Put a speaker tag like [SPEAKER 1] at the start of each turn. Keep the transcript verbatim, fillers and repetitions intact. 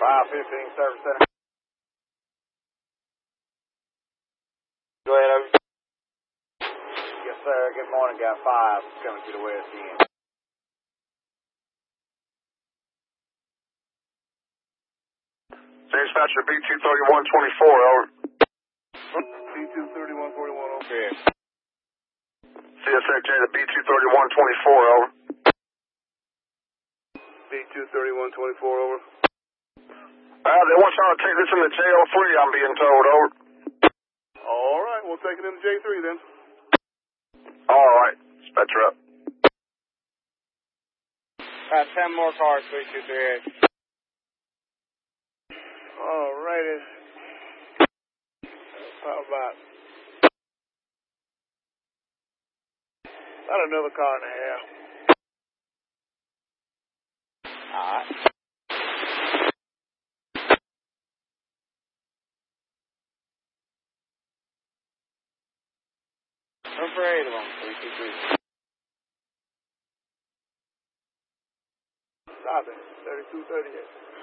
[SPEAKER 1] five fifteen Service Center. Go ahead, over. Yes, sir. Good morning. Got five coming to the west end.
[SPEAKER 2] Dispatcher B two thirty-one twenty-four, over.
[SPEAKER 1] B two thirty-one forty-one, okay.
[SPEAKER 2] C S X J to B two thirty-one twenty-four, over.
[SPEAKER 1] B two thirty-one twenty-four, over.
[SPEAKER 2] Uh, they want y'all to take this into J O three, I'm being told, over.
[SPEAKER 1] All right, we'll take it into J three then.
[SPEAKER 2] All right, Dispatcher up.
[SPEAKER 1] Got ten more cars, three two three eight. All righty. How about about another car and a half? All right. Number eight of them, three two three. Stop it, thirty-two thirty-eight.